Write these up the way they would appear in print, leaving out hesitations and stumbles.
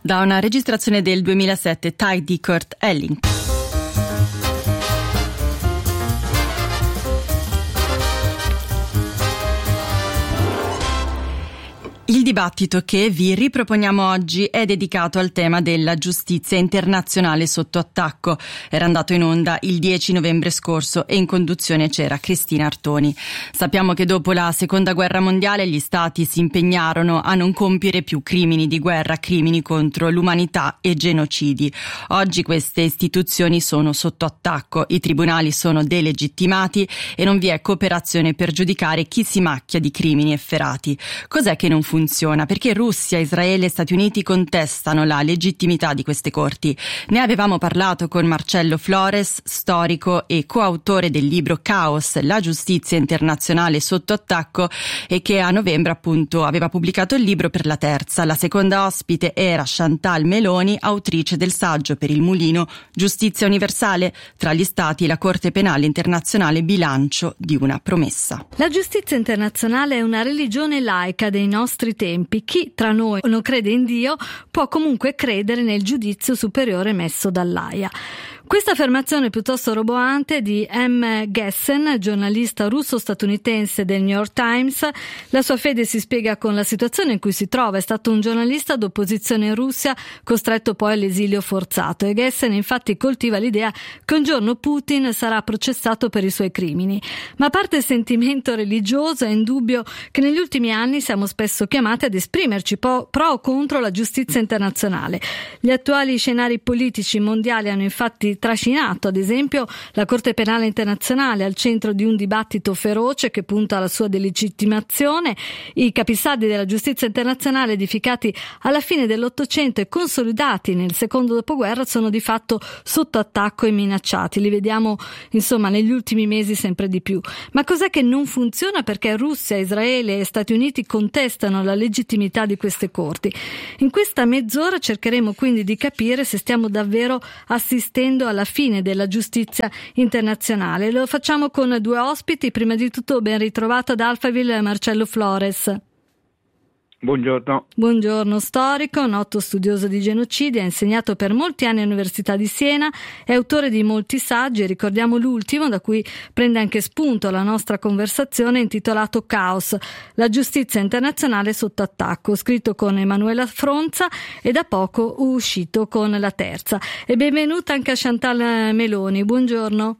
da una registrazione del 2007, Tide di Kurt Elling. Il dibattito che vi riproponiamo oggi è dedicato al tema della giustizia internazionale sotto attacco. Era andato in onda il 10 novembre scorso e in conduzione c'era Cristina Artoni. Sappiamo che dopo la Seconda Guerra Mondiale gli Stati si impegnarono a non compiere più crimini di guerra, crimini contro l'umanità e genocidi. Oggi queste istituzioni sono sotto attacco, i tribunali sono delegittimati e non vi è cooperazione per giudicare chi si macchia di crimini efferati. Cos'è che non funziona? Perché Russia, Israele e Stati Uniti contestano la legittimità di queste corti. Ne avevamo parlato con Marcello Flores, storico e coautore del libro Caos, la giustizia internazionale sotto attacco, e che a novembre appunto aveva pubblicato il libro per la terza. La seconda ospite era Chantal Meloni, autrice del saggio per il Mulino Giustizia universale tra gli Stati e la Corte Penale Internazionale, bilancio di una promessa. La giustizia internazionale è una religione laica dei nostri tempi. Chi tra noi non crede in Dio può comunque credere nel giudizio superiore messo dall'Aia. Questa affermazione piuttosto roboante di M. Gessen, giornalista russo-statunitense del New York Times, la sua fede si spiega con la situazione in cui si trova. È stato un giornalista d'opposizione in Russia, costretto poi all'esilio forzato, e Gessen infatti coltiva l'idea che un giorno Putin sarà processato per i suoi crimini. Ma a parte il sentimento religioso, è indubbio che negli ultimi anni siamo spesso chiamati ad esprimerci pro o contro la giustizia internazionale. Gli attuali scenari politici mondiali hanno infatti trascinato, ad esempio, la Corte Penale Internazionale al centro di un dibattito feroce che punta alla sua delegittimazione. I capisaldi della giustizia internazionale, edificati alla fine dell'Ottocento e consolidati nel secondo dopoguerra, sono di fatto sotto attacco e minacciati. Li vediamo, insomma, negli ultimi mesi sempre di più. Ma cos'è che non funziona? Perché Russia, Israele e Stati Uniti contestano la legittimità di queste corti. In questa mezz'ora cercheremo quindi di capire se stiamo davvero assistendo alla fine della giustizia internazionale. Lo facciamo con due ospiti. Prima di tutto ben ritrovato ad Alphaville Marcello Flores. Buongiorno. Buongiorno, storico, noto studioso di genocidi, ha insegnato per molti anni all'Università di Siena, è autore di molti saggi, ricordiamo l'ultimo da cui prende anche spunto la nostra conversazione, intitolato Caos, la giustizia internazionale sotto attacco, scritto con Emanuela Fronza e da poco uscito con la terza. E benvenuta anche a Chantal Meloni, buongiorno.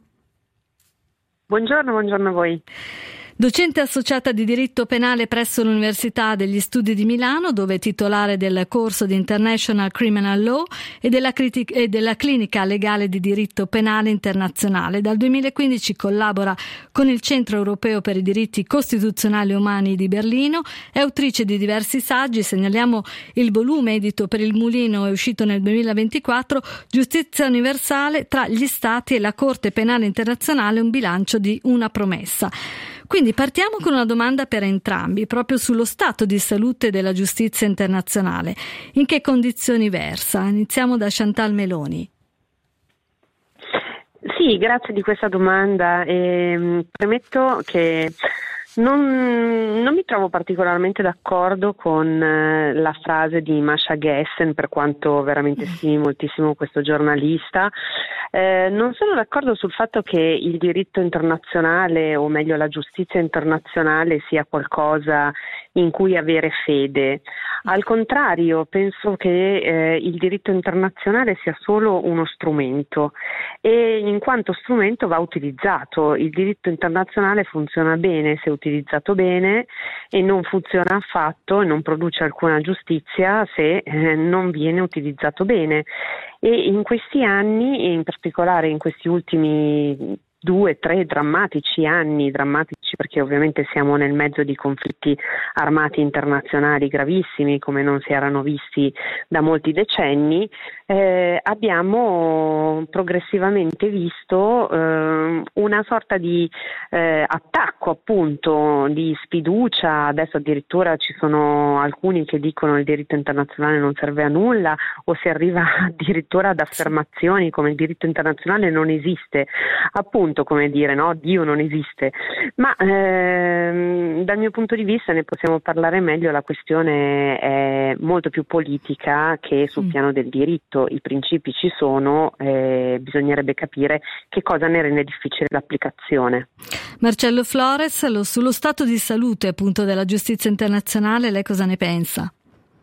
Buongiorno a voi. Docente associata di diritto penale presso l'Università degli Studi di Milano, dove è titolare del corso di International Criminal Law e della clinica legale di diritto penale internazionale. Dal 2015 collabora con il Centro Europeo per i diritti costituzionali umani di Berlino, è autrice di diversi saggi, segnaliamo il volume edito per il Mulino, è uscito nel 2024, Giustizia universale tra gli Stati e la Corte Penale Internazionale, un bilancio di una promessa. Quindi partiamo con una domanda per entrambi, proprio sullo stato di salute della giustizia internazionale. In che condizioni versa? Iniziamo da Chantal Meloni. Sì, grazie di questa domanda. Premetto che non mi trovo particolarmente d'accordo con la frase di Masha Gessen, per quanto veramente stimi moltissimo questo giornalista. Non sono d'accordo sul fatto che il diritto internazionale, o meglio la giustizia internazionale, sia qualcosa in cui avere fede. Al contrario, penso che il diritto internazionale sia solo uno strumento e in quanto strumento va utilizzato. Il diritto internazionale funziona bene se utilizzato bene e non funziona affatto e non produce alcuna giustizia se non viene utilizzato bene. E in questi anni, e in particolare in questi ultimi 2-3 drammatici anni, drammatici perché ovviamente siamo nel mezzo di conflitti armati internazionali gravissimi come non si erano visti da molti decenni, abbiamo progressivamente visto una sorta di attacco, appunto, di sfiducia. Adesso addirittura ci sono alcuni che dicono il diritto internazionale non serve a nulla, o si arriva addirittura ad affermazioni come il diritto internazionale non esiste, appunto, come dire, no, Dio non esiste. Ma Dal mio punto di vista ne possiamo parlare meglio, la questione è molto più politica che sul piano del diritto. I principi ci sono, bisognerebbe capire che cosa ne rende difficile l'applicazione. Marcello Flores, sullo stato di salute appunto della giustizia internazionale, lei cosa ne pensa?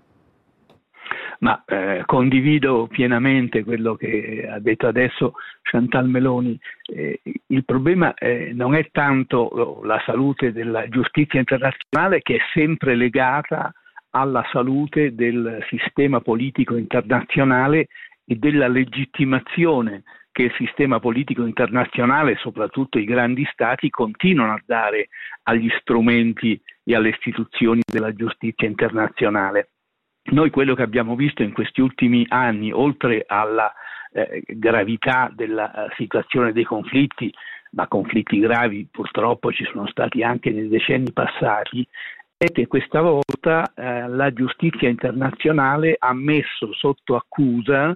Ma condivido pienamente quello che ha detto adesso Chantal Meloni. Il problema non è tanto la salute della giustizia internazionale, che è sempre legata alla salute del sistema politico internazionale e della legittimazione che il sistema politico internazionale, soprattutto i grandi stati, continuano a dare agli strumenti e alle istituzioni della giustizia internazionale. Noi quello che abbiamo visto in questi ultimi anni, oltre alla gravità della situazione dei conflitti, ma conflitti gravi purtroppo ci sono stati anche nei decenni passati, è che questa volta la giustizia internazionale ha messo sotto accusa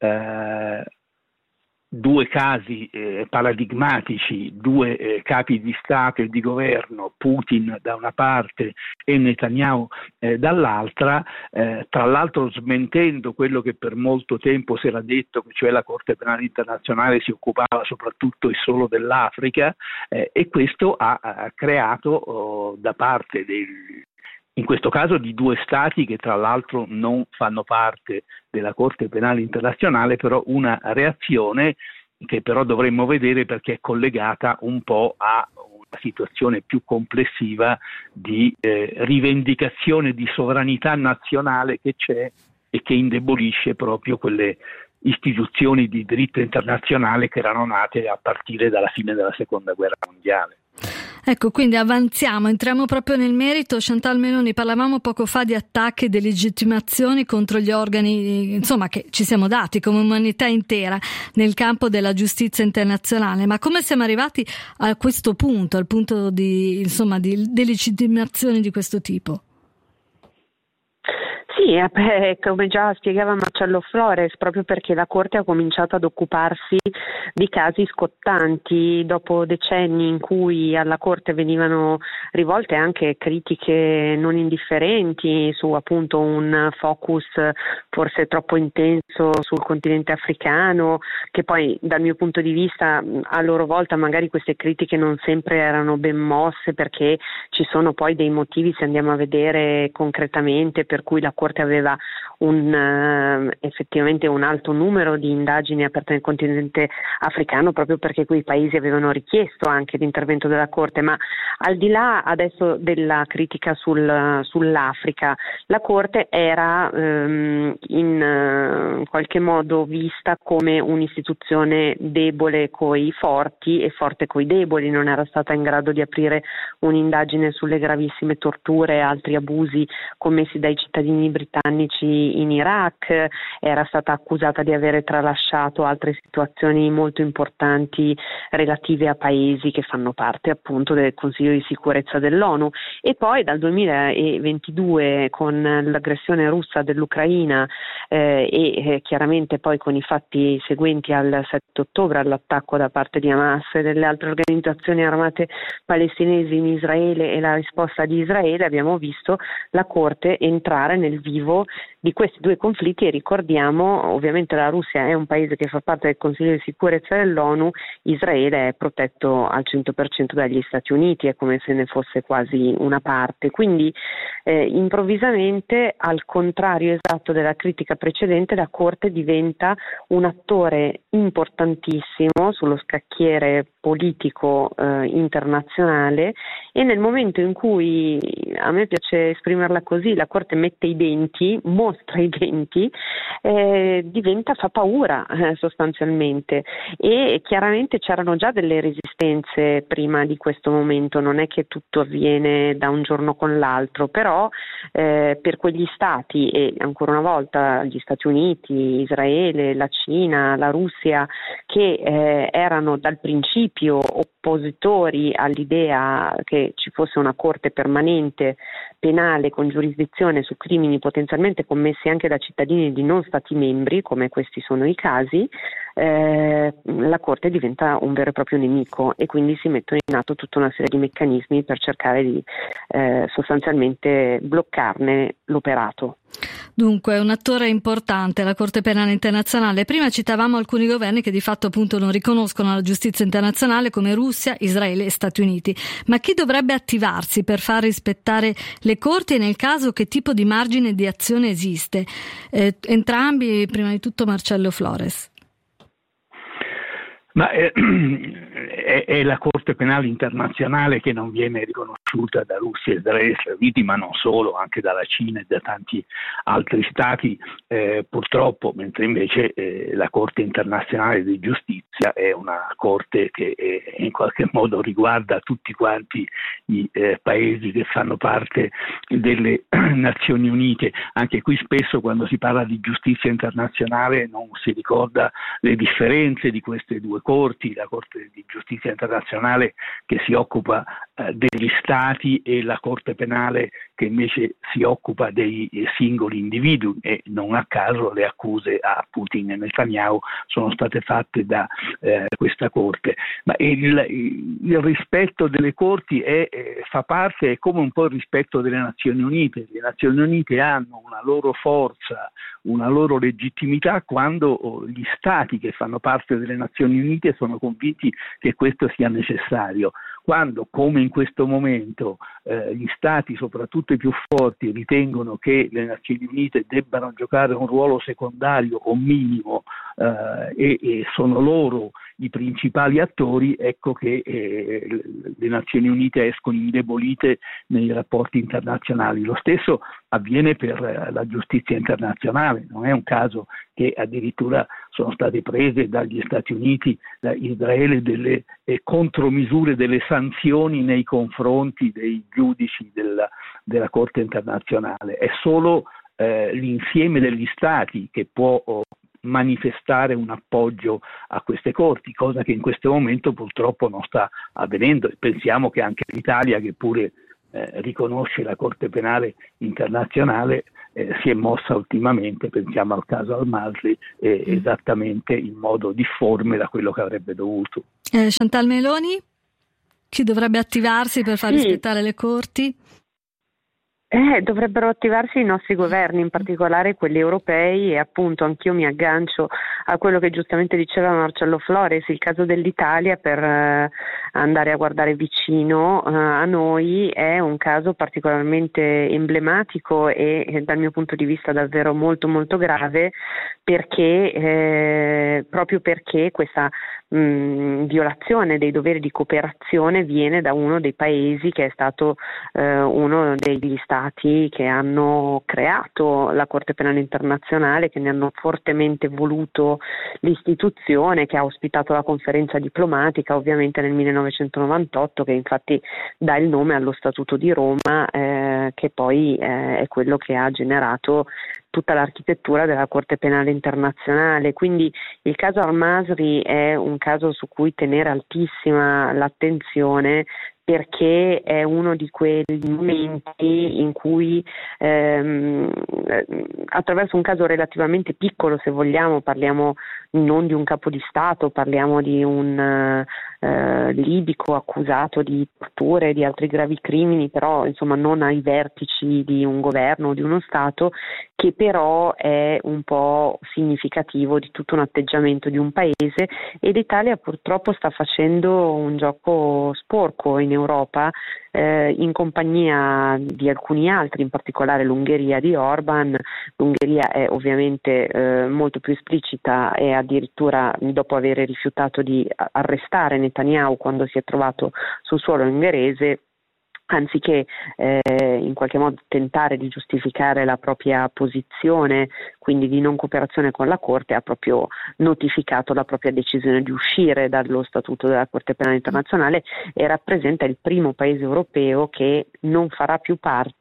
due casi paradigmatici, due capi di Stato e di governo, Putin da una parte e Netanyahu dall'altra, tra l'altro smentendo quello che per molto tempo si era detto, cioè la Corte Penale Internazionale si occupava soprattutto e solo dell'Africa, e questo ha creato da parte in questo caso di due stati che tra l'altro non fanno parte della Corte Penale Internazionale, però una reazione che però dovremmo vedere, perché è collegata un po' a una situazione più complessiva di rivendicazione di sovranità nazionale che c'è e che indebolisce proprio quelle istituzioni di diritto internazionale che erano nate a partire dalla fine della Seconda Guerra Mondiale. Ecco, quindi avanziamo, entriamo proprio nel merito. Chantal Meloni, parlavamo poco fa di attacchi e delegittimazioni contro gli organi, insomma, che ci siamo dati come umanità intera nel campo della giustizia internazionale, ma come siamo arrivati a questo punto, al punto di delegittimazioni di questo tipo? Sì, come già spiegava Marcello Flores, proprio perché la Corte ha cominciato ad occuparsi di casi scottanti dopo decenni in cui alla Corte venivano rivolte anche critiche non indifferenti su appunto un focus forse troppo intenso sul continente africano, che poi dal mio punto di vista a loro volta magari queste critiche non sempre erano ben mosse, perché ci sono poi dei motivi, se andiamo a vedere concretamente, per cui la Corte aveva effettivamente un alto numero di indagini aperte nel continente africano, proprio perché quei paesi avevano richiesto anche l'intervento della Corte. Ma al di là adesso della critica sull'Africa, la Corte era in qualche modo vista come un'istituzione debole coi forti e forte coi deboli. Non era stata in grado di aprire un'indagine sulle gravissime torture e altri abusi commessi dai cittadini britannici in Iraq, era stata accusata di avere tralasciato altre situazioni molto importanti relative a paesi che fanno parte appunto del Consiglio di sicurezza dell'ONU. E poi dal 2022, con l'aggressione russa dell'Ucraina e chiaramente poi con i fatti seguenti al 7 ottobre, all'attacco da parte di Hamas e delle altre organizzazioni armate palestinesi in Israele e la risposta di Israele, abbiamo visto la Corte entrare nel vivo di questi due conflitti. E ricordiamo, ovviamente la Russia è un paese che fa parte del Consiglio di sicurezza dell'ONU, Israele è protetto al 100% dagli Stati Uniti, è come se ne fosse quasi una parte. Quindi improvvisamente, al contrario esatto della critica precedente, la Corte diventa un attore importantissimo sullo scacchiere politico internazionale, e nel momento in cui, a me piace esprimerla così, la Corte mette i denti, mostra i denti, fa paura sostanzialmente. E chiaramente c'erano già delle resistenze prima di questo momento, non è che tutto avviene da un giorno con l'altro, però per quegli stati, e ancora una volta gli Stati Uniti, Israele, la Cina, la Russia, che erano dal principio oppositori all'idea che ci fosse una Corte permanente penale con giurisdizione su crimini potenzialmente commessi anche da cittadini di non stati membri, come questi sono i casi, la Corte diventa un vero e proprio nemico e quindi si mettono in atto tutta una serie di meccanismi per cercare di sostanzialmente bloccarne l'operato. Dunque, un attore importante la Corte Penale Internazionale. Prima citavamo alcuni governi che di fatto appunto non riconoscono la giustizia internazionale, come Russia, Israele e Stati Uniti. Ma chi dovrebbe attivarsi per far rispettare le corti e nel caso che tipo di margine di azione esiste? Entrambi, prima di tutto Marcello Flores. Ma è la Corte Penale Internazionale che non viene riconosciuta da Russia e Israele, ma non solo, anche dalla Cina e da tanti altri stati, purtroppo, mentre invece la Corte Internazionale di Giustizia è una Corte che in qualche modo riguarda tutti quanti i paesi che fanno parte delle Nazioni Unite. Anche qui spesso quando si parla di giustizia internazionale non si ricorda le differenze di queste due corti, la Corte di Giustizia Internazionale che si occupa degli Stati e la Corte Penale che invece si occupa dei singoli individui, e non a caso le accuse a Putin e Netanyahu sono state fatte da questa Corte. Ma il rispetto delle corti fa parte, è come un po' il rispetto delle Nazioni Unite. Le Nazioni Unite hanno una loro forza, una loro legittimità quando gli Stati che fanno parte delle Nazioni Unite sono convinti che questo sia necessario. Quando, come in questo momento, gli Stati, soprattutto i più forti, ritengono che le Nazioni Unite debbano giocare un ruolo secondario o minimo e sono loro i principali attori, ecco che le Nazioni Unite escono indebolite nei rapporti internazionali. Lo stesso avviene per la giustizia internazionale. Non è un caso che addirittura sono state prese dagli Stati Uniti, da Israele, delle contromisure, delle sanzioni nei confronti dei giudici della Corte internazionale. È solo l'insieme degli Stati che può manifestare un appoggio a queste corti, cosa che in questo momento purtroppo non sta avvenendo, e pensiamo che anche l'Italia, che pure riconosce la Corte Penale Internazionale, si è mossa ultimamente, pensiamo al caso Al-Masri, esattamente in modo difforme da quello che avrebbe dovuto. Chantal Meloni, chi dovrebbe attivarsi per far rispettare le corti? Dovrebbero attivarsi i nostri governi, in particolare quelli europei, e appunto anch'io mi aggancio a quello che giustamente diceva Marcello Flores, il caso dell'Italia, per andare a guardare vicino a noi, è un caso particolarmente emblematico e dal mio punto di vista davvero molto molto grave, perché proprio perché questa violazione dei doveri di cooperazione viene da uno dei paesi che è stato uno degli stati che hanno creato la Corte Penale Internazionale, che ne hanno fortemente voluto l'istituzione, che ha ospitato la conferenza diplomatica ovviamente nel 1998, che infatti dà il nome allo Statuto di Roma, che poi è quello che ha generato tutta l'architettura della Corte Penale Internazionale. Quindi il caso Al-Masri è un caso su cui tenere altissima l'attenzione, perché è uno di quei momenti in cui attraverso un caso relativamente piccolo, se vogliamo, parliamo non di un capo di Stato, parliamo di un libico accusato di torture e di altri gravi crimini, però insomma non ai vertici di un governo o di uno Stato, che però è un po' significativo di tutto un atteggiamento di un paese, e l'Italia purtroppo sta facendo un gioco sporco in Europa, in compagnia di alcuni altri, in particolare l'Ungheria di Orban. L'Ungheria è ovviamente molto più esplicita, e addirittura dopo aver rifiutato di arrestare Netanyahu quando si è trovato sul suolo ungherese, anziché in qualche modo tentare di giustificare la propria posizione, quindi di non cooperazione con la Corte, ha proprio notificato la propria decisione di uscire dallo Statuto della Corte Penale Internazionale, e rappresenta il primo paese europeo che non farà più parte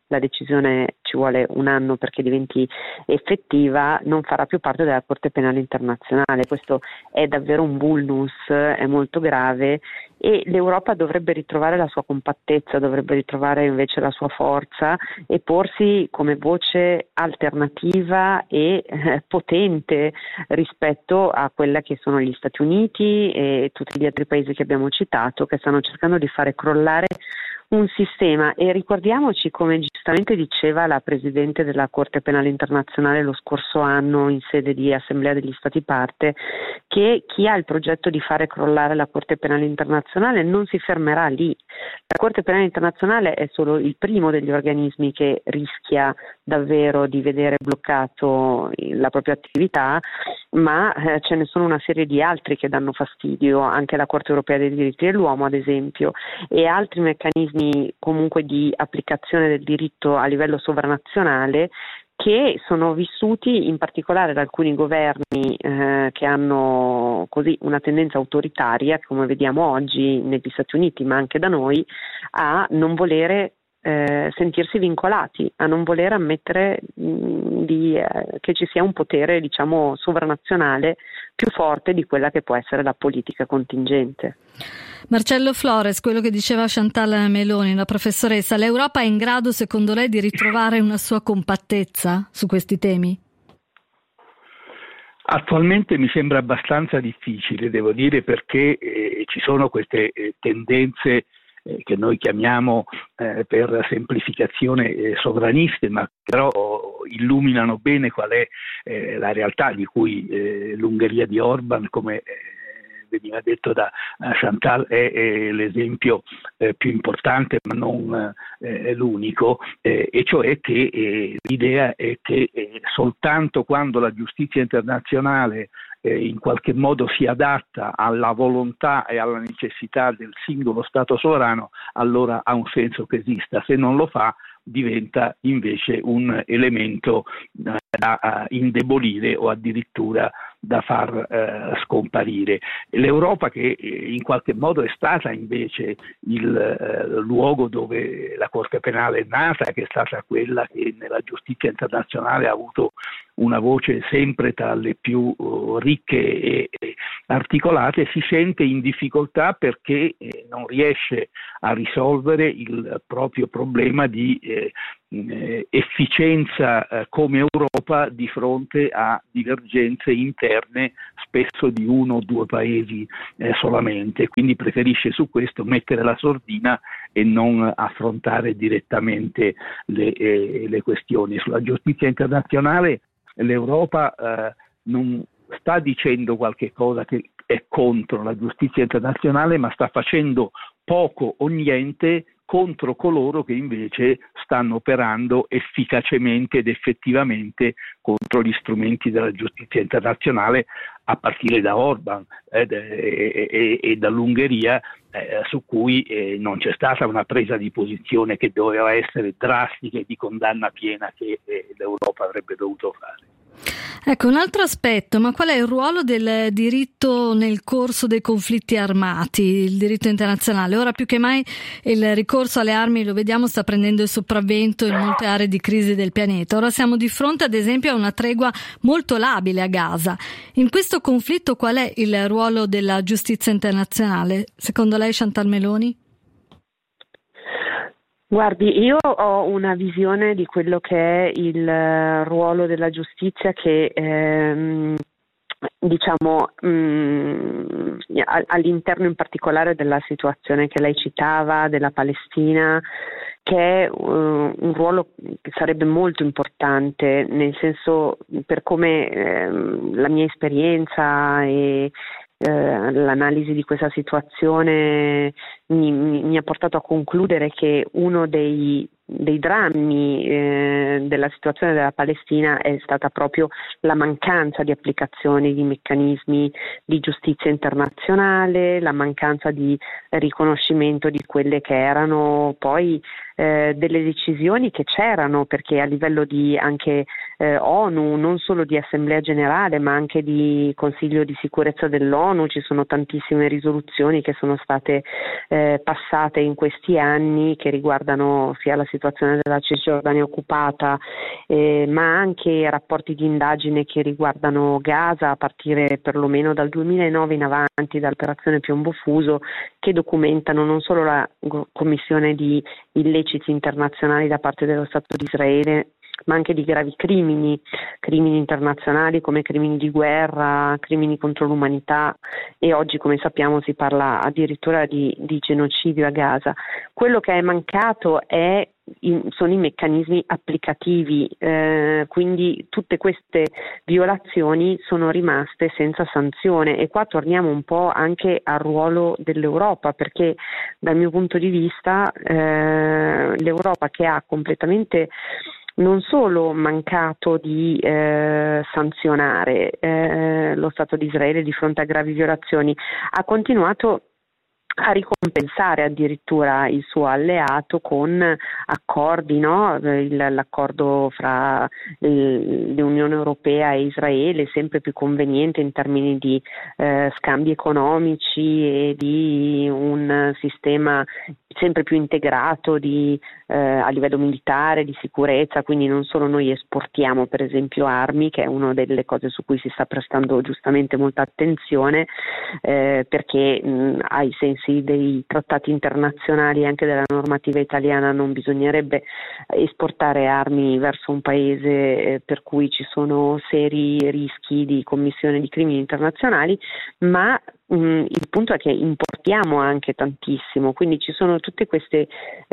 la decisione ci vuole un anno perché diventi effettiva, non farà più parte della Corte Penale Internazionale. Questo è davvero un vulnus, è molto grave, e l'Europa dovrebbe ritrovare la sua compattezza, dovrebbe ritrovare invece la sua forza e porsi come voce alternativa e potente rispetto a quella che sono gli Stati Uniti e tutti gli altri paesi che abbiamo citato, che stanno cercando di fare crollare un sistema. E ricordiamoci, come giustamente diceva la Presidente della Corte Penale Internazionale lo scorso anno in sede di Assemblea degli Stati Parte, che chi ha il progetto di fare crollare la Corte Penale Internazionale non si fermerà lì. La Corte Penale Internazionale è solo il primo degli organismi che rischia davvero di vedere bloccato la propria attività, ma ce ne sono una serie di altri che danno fastidio, anche la Corte Europea dei Diritti dell'Uomo ad esempio, e altri meccanismi comunque di applicazione del diritto a livello sovranazionale che sono vissuti in particolare da alcuni governi che hanno così una tendenza autoritaria, come vediamo oggi negli Stati Uniti ma anche da noi, a non volere sentirsi vincolati, a non voler ammettere che ci sia un potere, diciamo, sovranazionale più forte di quella che può essere la politica contingente. Marcello Flores, quello che diceva Chantal Meloni, la professoressa, l'Europa è in grado, secondo lei, di ritrovare una sua compattezza su questi temi? Attualmente mi sembra abbastanza difficile, devo dire, perché ci sono queste tendenze che noi chiamiamo per semplificazione sovraniste, ma però illuminano bene qual è la realtà di cui l'Ungheria di Orban, come veniva detto da Chantal, è l'esempio più importante ma non l'unico, e cioè che l'idea è che soltanto quando la giustizia internazionale in qualche modo si adatta alla volontà e alla necessità del singolo Stato sovrano, allora ha un senso che esista. Se non lo fa, diventa invece un elemento da indebolire o addirittura da far scomparire. L'Europa, che in qualche modo è stata invece il luogo dove la Corte Penale è nata, che è stata quella che nella giustizia internazionale ha avuto una voce sempre tra le più ricche e articolate, si sente in difficoltà perché non riesce a risolvere il proprio problema di efficienza come Europa di fronte a divergenze interne spesso di uno o due paesi solamente, quindi preferisce su questo mettere la sordina e non affrontare direttamente le questioni. Sulla giustizia internazionale l'Europa non sta dicendo qualche cosa che è contro la giustizia internazionale, ma sta facendo poco o niente contro coloro che invece stanno operando efficacemente ed effettivamente contro gli strumenti della giustizia internazionale, a partire da Orban e dall'Ungheria, su cui non c'è stata una presa di posizione che doveva essere drastica e di condanna piena che l'Europa avrebbe dovuto fare. Ecco, un altro aspetto, ma qual è il ruolo del diritto nel corso dei conflitti armati, il diritto internazionale? Ora più che mai il ricorso alle armi, lo vediamo, sta prendendo il sopravvento in molte aree di crisi del pianeta. Ora siamo di fronte ad esempio a una tregua molto labile a Gaza. In questo conflitto qual è il ruolo della giustizia internazionale? Secondo lei, Chantal Meloni? Guardi, io ho una visione di quello che è il ruolo della giustizia che all'interno in particolare della situazione che lei citava, della Palestina, che è un ruolo che sarebbe molto importante, nel senso, per come la mia esperienza e l'analisi di questa situazione mi ha portato a concludere che uno dei drammi della situazione della Palestina è stata proprio la mancanza di applicazione di meccanismi di giustizia internazionale, la mancanza di riconoscimento di quelle che erano poi delle decisioni che c'erano, perché a livello di anche ONU, non solo di Assemblea Generale ma anche di Consiglio di Sicurezza dell'ONU, ci sono tantissime risoluzioni che sono state passate in questi anni che riguardano sia la situazione della Cisgiordania occupata ma anche rapporti di indagine che riguardano Gaza a partire perlomeno dal 2009 in avanti, dall'operazione Piombo Fuso, che documentano non solo la commissione di illeciti internazionali da parte dello Stato di Israele, ma anche di gravi crimini internazionali come crimini di guerra, crimini contro l'umanità, e oggi, come sappiamo, si parla addirittura di genocidio a Gaza. Quello che è mancato sono i meccanismi applicativi, quindi tutte queste violazioni sono rimaste senza sanzione, e qua torniamo un po' anche al ruolo dell'Europa, perché dal mio punto di vista l'Europa, che ha completamente non solo mancato di sanzionare lo Stato di Israele di fronte a gravi violazioni, ha continuato a ricompensare addirittura il suo alleato con accordi, no? L'accordo fra l'Unione Europea e Israele, sempre più conveniente in termini di scambi economici e di un sistema sempre più integrato a livello militare, di sicurezza. Quindi non solo noi esportiamo per esempio armi, che è una delle cose su cui si sta prestando giustamente molta attenzione, perché ai sensi dei trattati internazionali e anche della normativa italiana non bisognerebbe esportare armi verso un paese per cui ci sono seri rischi di commissione di crimini internazionali, ma il punto è che importiamo anche tantissimo, quindi ci sono tutte queste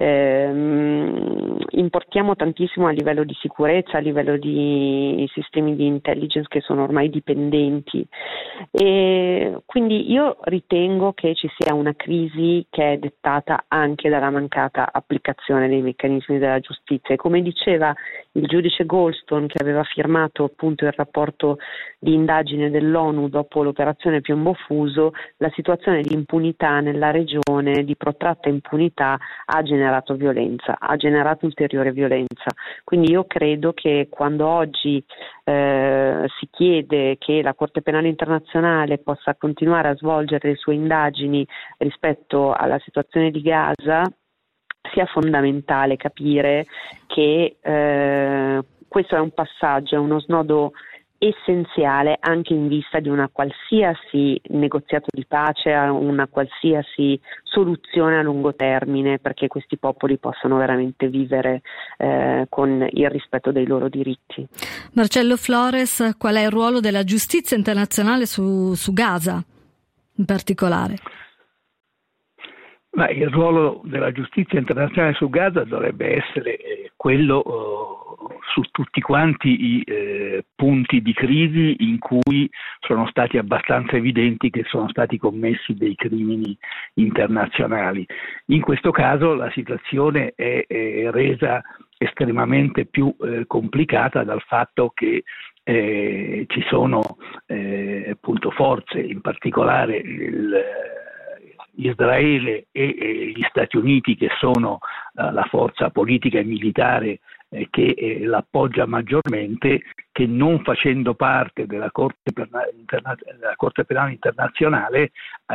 importiamo tantissimo a livello di sicurezza, a livello di sistemi di intelligence che sono ormai dipendenti, e quindi io ritengo che ci sia una crisi che è dettata anche dalla mancata applicazione dei meccanismi della giustizia, e come diceva il giudice Goldstone, che aveva firmato appunto il rapporto di indagine dell'ONU dopo l'operazione Piombo Fuso, la situazione di impunità nella regione, di protratta impunità, ha generato violenza, ha generato ulteriore violenza. Quindi io credo che quando oggi si chiede che la Corte Penale Internazionale possa continuare a svolgere le sue indagini rispetto alla situazione di Gaza, sia fondamentale capire che questo è un passaggio, è uno snodo essenziale anche in vista di una qualsiasi negoziato di pace, a una qualsiasi soluzione a lungo termine, perché questi popoli possano veramente vivere con il rispetto dei loro diritti. Marcello Flores, qual è il ruolo della giustizia internazionale su Gaza in particolare? Ma il ruolo della giustizia internazionale su Gaza dovrebbe essere quello su tutti quanti i punti di crisi in cui sono stati abbastanza evidenti che sono stati commessi dei crimini internazionali. In questo caso la situazione è resa estremamente più complicata dal fatto che ci sono appunto forze, in particolare Israele e gli Stati Uniti, che sono la forza politica e militare che l'appoggia maggiormente, che non facendo parte della Corte Penale Internazionale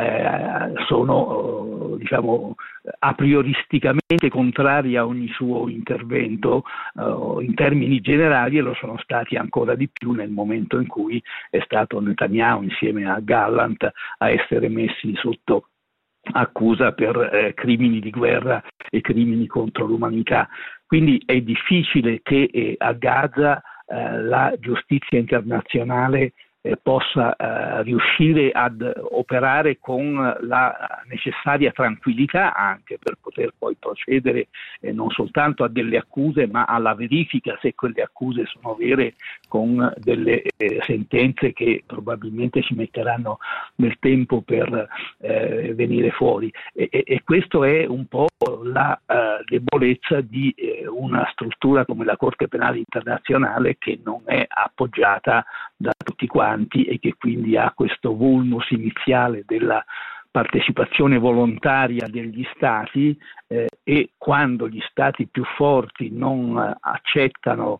sono a prioristicamente contrari a ogni suo intervento in termini generali, e lo sono stati ancora di più nel momento in cui è stato Netanyahu insieme a Gallant a essere messi sotto accusa per crimini di guerra e crimini contro l'umanità. Quindi è difficile che a Gaza la giustizia internazionale possa riuscire ad operare con la necessaria tranquillità, anche per poter poi procedere non soltanto a delle accuse, ma alla verifica se quelle accuse sono vere, con delle sentenze che probabilmente ci metteranno del tempo per venire fuori. E questo è un po' la debolezza di una struttura come la Corte Penale Internazionale, che non è appoggiata da tutti quanti e che quindi ha questo vulnus iniziale della partecipazione volontaria degli Stati e quando gli Stati più forti non accettano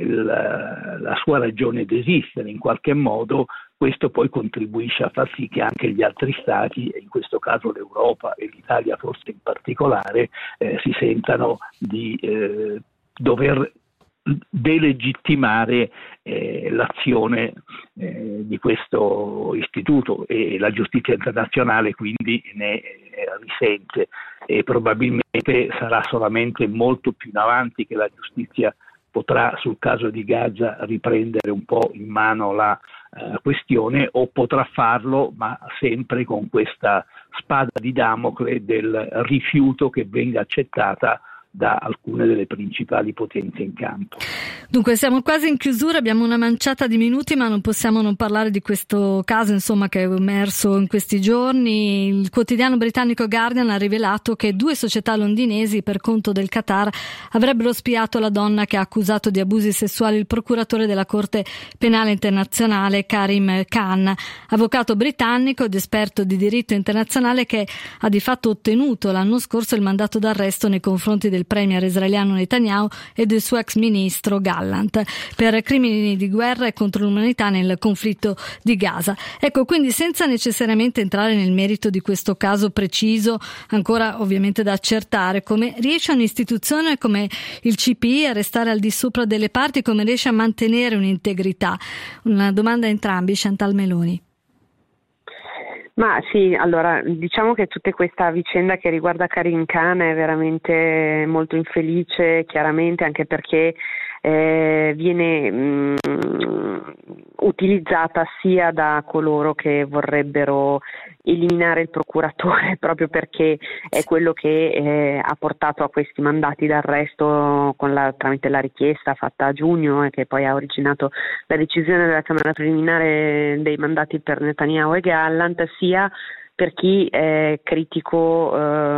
la sua ragione d'esistere in qualche modo, questo poi contribuisce a far sì che anche gli altri Stati, in questo caso l'Europa e l'Italia forse in particolare, si sentano di dover delegittimare l'azione di questo istituto, e la giustizia internazionale quindi ne risente, e probabilmente sarà solamente molto più in avanti che la giustizia potrà sul caso di Gaza riprendere un po' in mano la questione, o potrà farlo ma sempre con questa spada di Damocle del rifiuto che venga accettata da alcune delle principali potenze in campo. Dunque siamo quasi in chiusura, abbiamo una manciata di minuti, ma non possiamo non parlare di questo caso, insomma, che è emerso in questi giorni. Il quotidiano britannico Guardian ha rivelato che 2 società londinesi per conto del Qatar avrebbero spiato la donna che ha accusato di abusi sessuali il procuratore della Corte Penale Internazionale Karim Khan, avvocato britannico ed esperto di diritto internazionale che ha di fatto ottenuto l'anno scorso il mandato d'arresto nei confronti del premier israeliano Netanyahu e del suo ex ministro Gallant per crimini di guerra e contro l'umanità nel conflitto di Gaza. Ecco, quindi senza necessariamente entrare nel merito di questo caso preciso, ancora ovviamente da accertare, come riesce un'istituzione come il CPI a restare al di sopra delle parti, come riesce a mantenere un'integrità? Una domanda a entrambi, Chantal Meloni. Ma sì, allora diciamo che tutta questa vicenda che riguarda Karim Khan è veramente molto infelice, chiaramente, anche perché viene utilizzata sia da coloro che vorrebbero eliminare il procuratore proprio perché è quello che ha portato a questi mandati d'arresto tramite la richiesta fatta a giugno e che poi ha originato la decisione della Camera preliminare dei mandati per Netanyahu e Gallant, sia per chi è critico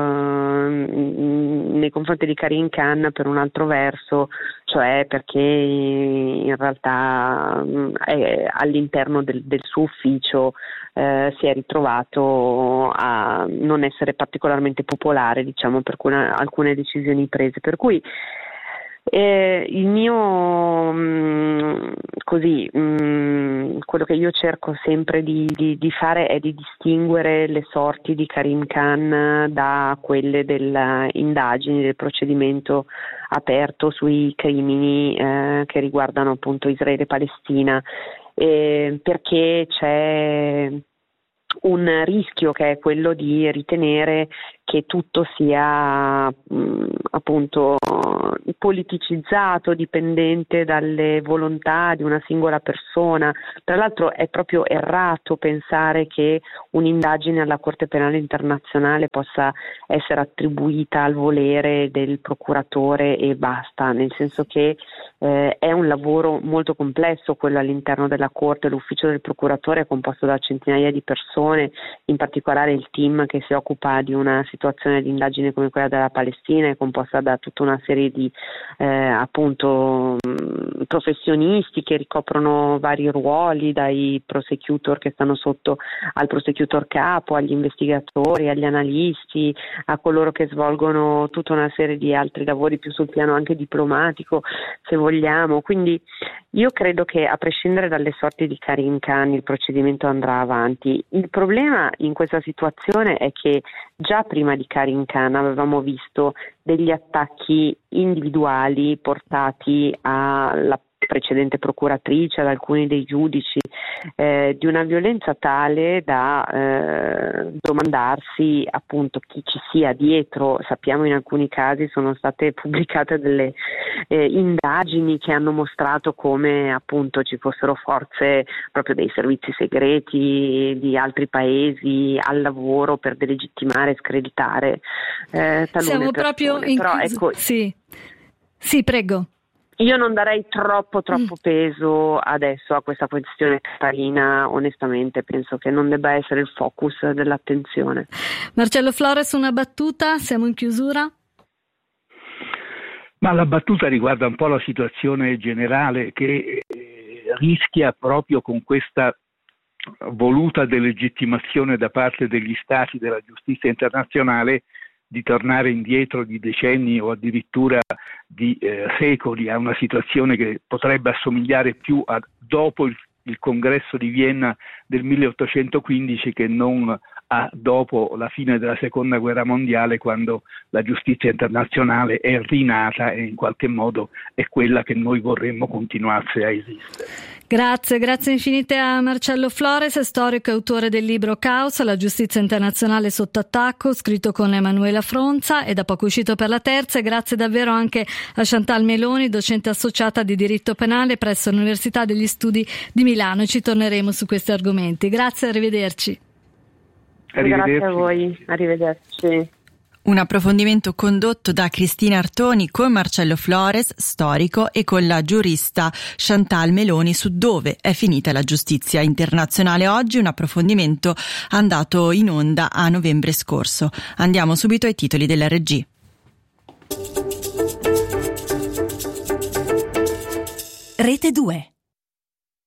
nei confronti di Karim Khan per un altro verso, cioè perché in realtà all'interno del suo ufficio si è ritrovato a non essere particolarmente popolare, diciamo, per alcune decisioni prese, per cui il mio quello che io cerco sempre di fare è di distinguere le sorti di Karim Khan da quelle delle indagini, del procedimento aperto sui crimini che riguardano appunto Israele e Palestina, perché c'è un rischio che è quello di ritenere che tutto sia appunto politicizzato, dipendente dalle volontà di una singola persona. Tra l'altro è proprio errato pensare che un'indagine alla Corte Penale Internazionale possa essere attribuita al volere del procuratore e basta, nel senso che è un lavoro molto complesso quello all'interno della Corte. L'ufficio del procuratore è composto da centinaia di persone, in particolare il team che si occupa di una situazione di indagine come quella della Palestina è composta da tutta una serie di professionisti che ricoprono vari ruoli, dai prosecutor che stanno sotto al prosecutor capo, agli investigatori, agli analisti, a coloro che svolgono tutta una serie di altri lavori più sul piano anche diplomatico, se vogliamo. Quindi io credo che, a prescindere dalle sorti di Karim Khan, il procedimento andrà avanti. Il problema in questa situazione è che già prima di Karim Khan avevamo visto degli attacchi individuali portati alla precedente procuratrice, ad alcuni dei giudici, di una violenza tale da domandarsi appunto chi ci sia dietro. Sappiamo in alcuni casi sono state pubblicate delle indagini che hanno mostrato come appunto ci fossero forze proprio dei servizi segreti di altri paesi al lavoro per delegittimare e screditare talune Siamo persone. proprio in Però ecco, sì, prego. Io non darei troppo peso adesso a questa questione catalina, onestamente penso che non debba essere il focus dell'attenzione. Marcello Flores, una battuta, siamo in chiusura? Ma la battuta riguarda un po' la situazione generale che rischia proprio con questa voluta delegittimazione da parte degli Stati della giustizia internazionale di tornare indietro di decenni o addirittura di secoli a una situazione che potrebbe assomigliare più a dopo il congresso di Vienna del 1815 che non a dopo la fine della seconda guerra mondiale, quando la giustizia internazionale è rinata e in qualche modo è quella che noi vorremmo continuasse a esistere. Grazie infinite a Marcello Flores, storico e autore del libro Caos, la giustizia internazionale sotto attacco, scritto con Emanuela Fronza e da poco uscito per La Terza, e grazie davvero anche a Chantal Meloni, docente associata di diritto penale presso l'Università degli Studi di Milano. Ci torneremo su questi argomenti. Grazie, arrivederci. Grazie a voi, arrivederci. Un approfondimento condotto da Cristina Artoni con Marcello Flores, storico, e con la giurista Chantal Meloni su dove è finita la giustizia internazionale oggi, un approfondimento andato in onda a novembre scorso. Andiamo subito ai titoli della RG. Rete 2.